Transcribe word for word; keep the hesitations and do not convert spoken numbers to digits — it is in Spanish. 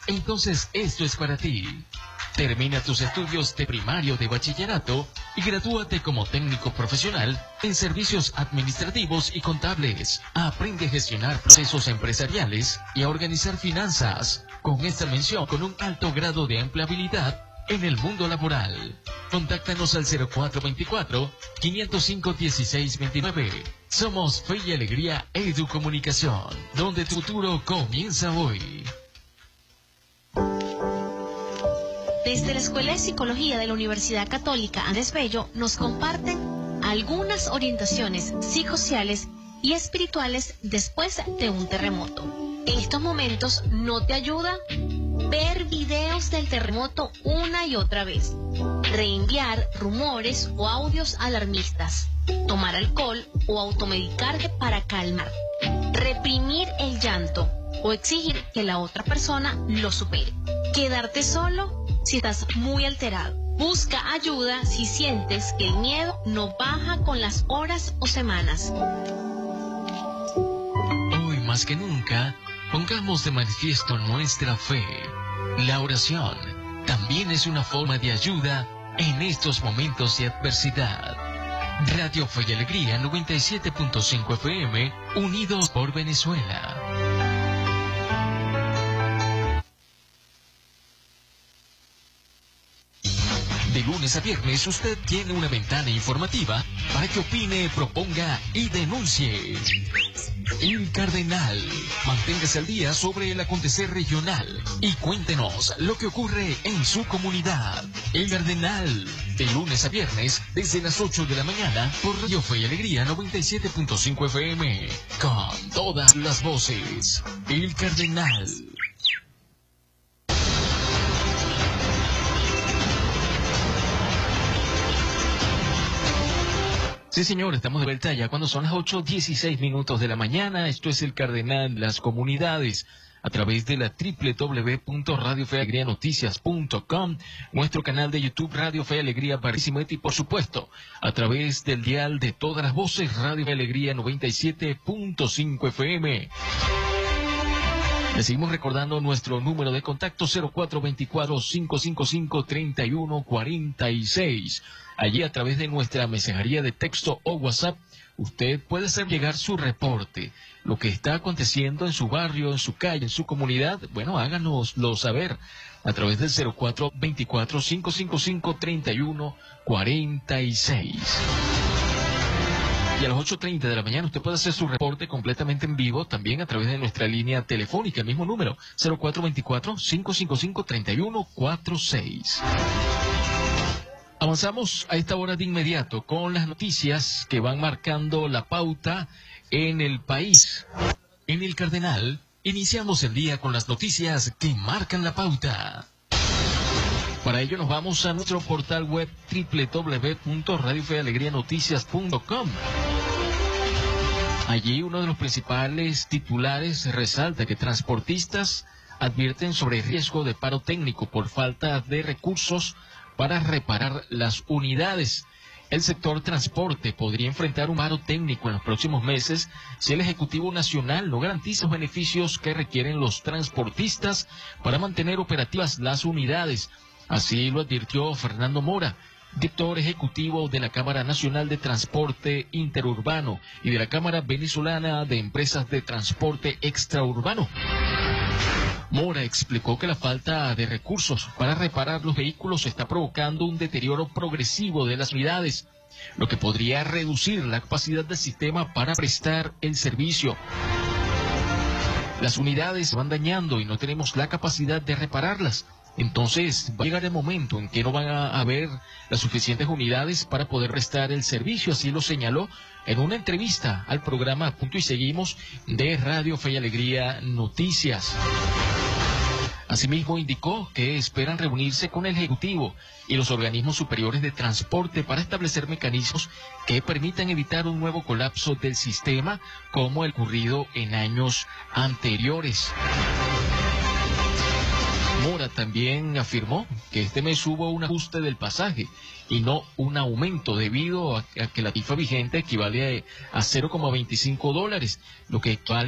Entonces esto es para ti. Termina tus estudios de primario de bachillerato y gradúate como técnico profesional en servicios administrativos y contables. Aprende a gestionar procesos empresariales y a organizar finanzas, con esta mención con un alto grado de empleabilidad en el mundo laboral. Contáctanos al cero cuatro veinticuatro, quinientos cinco, dieciséis veintinueve. Somos Fe y Alegría Educomunicación, donde tu futuro comienza hoy. Desde la Escuela de Psicología de la Universidad Católica Andrés Bello nos comparten algunas orientaciones psicosociales y espirituales después de un terremoto. En estos momentos no te ayuda ver videos del terremoto una y otra vez, reenviar rumores o audios alarmistas, tomar alcohol o automedicarte para calmar, reprimir el llanto o exigir que la otra persona lo supere, quedarte solo si estás muy alterado. Busca ayuda si sientes que el miedo no baja con las horas o semanas. Hoy más que nunca, pongamos de manifiesto nuestra fe. La oración también es una forma de ayuda en estos momentos de adversidad. Radio Fe y Alegría noventa y siete punto cinco F M, unidos por Venezuela. De lunes a viernes usted tiene una ventana informativa para que opine, proponga y denuncie. El Cardenal. Manténgase al día sobre el acontecer regional y cuéntenos lo que ocurre en su comunidad. El Cardenal. De lunes a viernes desde las ocho de la mañana por Radio Fe y Alegría noventa y siete punto cinco F M. Con todas las voces. El Cardenal. Sí, señor, estamos de vuelta ya cuando son las ocho dieciséis minutos de la mañana. Esto es el Cardenal, las comunidades, a través de la doble u doble u doble u punto radio fe alegría noticias punto com, nuestro canal de YouTube Radio Fe y Alegría Barquisimeto y, por supuesto, a través del dial de todas las voces Radio Fe y Alegría noventa y siete punto cinco F M. Le seguimos recordando nuestro número de contacto cero cuatro veinticuatro, cinco cinco cinco, treinta y uno cuarenta y seis. Allí, a través de nuestra mensajería de texto o WhatsApp, usted puede hacer llegar su reporte, lo que está aconteciendo en su barrio, en su calle, en su comunidad. Bueno, háganoslo saber a través del cero cuatro veinticuatro, cinco cinco cinco, treinta y uno cuarenta y seis. Y a las ocho treinta de la mañana usted puede hacer su reporte completamente en vivo, también a través de nuestra línea telefónica, el mismo número, cero cuatro veinticuatro, cinco cinco cinco, treinta y uno cuarenta y seis. Avanzamos a esta hora de inmediato con las noticias que van marcando la pauta en el país. En el Cardenal, iniciamos el día con las noticias que marcan la pauta. Para ello nos vamos a nuestro portal web doble u doble u doble u punto radio fe alegría noticias punto com. Allí uno de los principales titulares resalta que transportistas advierten sobre riesgo de paro técnico por falta de recursos para reparar las unidades. El sector transporte podría enfrentar un paro técnico en los próximos meses si el Ejecutivo Nacional no garantiza los beneficios que requieren los transportistas para mantener operativas las unidades. Así lo advirtió Fernando Mora, director ejecutivo de la Cámara Nacional de Transporte Interurbano y de la Cámara Venezolana de Empresas de Transporte Extraurbano. Mora explicó que la falta de recursos para reparar los vehículos está provocando un deterioro progresivo de las unidades, lo que podría reducir la capacidad del sistema para prestar el servicio. Las unidades se van dañando y no tenemos la capacidad de repararlas. Entonces va a llegar el momento en que no van a haber las suficientes unidades para poder prestar el servicio, así lo señaló en una entrevista al programa Punto y Seguimos de Radio Fe y Alegría Noticias. Asimismo indicó que esperan reunirse con el Ejecutivo y los organismos superiores de transporte para establecer mecanismos que permitan evitar un nuevo colapso del sistema como el ocurrido en años anteriores. Mora también afirmó que este mes hubo un ajuste del pasaje y no un aumento debido a que la tarifa vigente equivale a cero coma veinticinco dólares, lo que equivale